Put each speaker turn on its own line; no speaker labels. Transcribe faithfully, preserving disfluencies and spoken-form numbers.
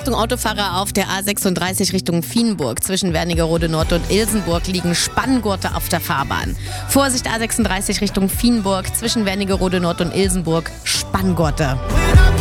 Achtung Autofahrer auf der A sechsunddreißig Richtung Vienburg. Zwischen Wernigerode Nord und Ilsenburg liegen Spanngurte auf der Fahrbahn. Vorsicht A sechsunddreißig Richtung Vienburg. Zwischen Wernigerode Nord und Ilsenburg Spanngurte.